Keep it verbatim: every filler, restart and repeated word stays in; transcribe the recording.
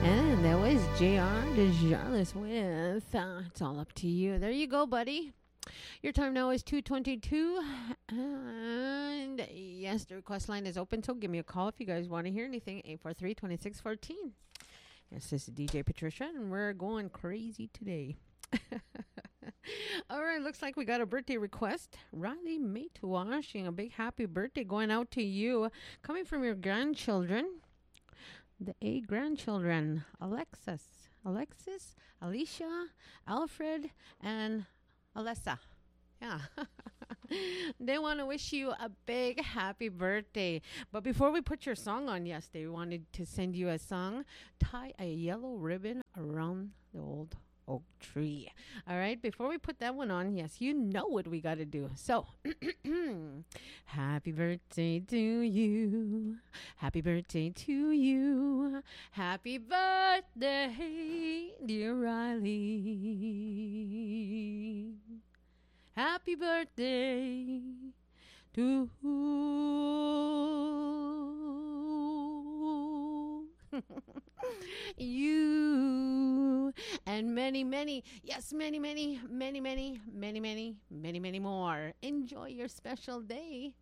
And that was J R DeJarlis with uh, It's All Up to You. There you go, buddy. Your time now is two twenty-two. And yes, the request line is open, so give me a call if you guys want to hear anything. eight four three, two six one four. Yes, this is D J Patricia, and we're going crazy today. All right, looks like we got a birthday request. Riley Matewash, a big happy birthday going out to you, coming from your grandchildren. The eight grandchildren, Alexis, Alexis, Alicia, Alfred, and Alessa. Yeah. They want to wish you a big happy birthday. But before we put your song on, yes, they wanted to send you a song, Tie a Yellow Ribbon Around the Old Oak Tree. All right, before we put that one on, yes, you know what we got to do. So, happy birthday to you. Happy birthday to you. Happy birthday, dear Riley. Happy birthday to you, and many, many, yes, many, many, many, many, many, many, many, many more. Enjoy your special day.